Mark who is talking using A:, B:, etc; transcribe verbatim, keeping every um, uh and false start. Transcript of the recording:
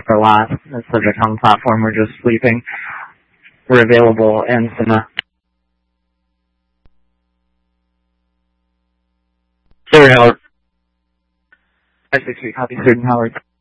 A: a lot. The Subject Home platform, we're just sleeping. We're available and some. Uh, Sir Howard. I six three copy, Student Howard.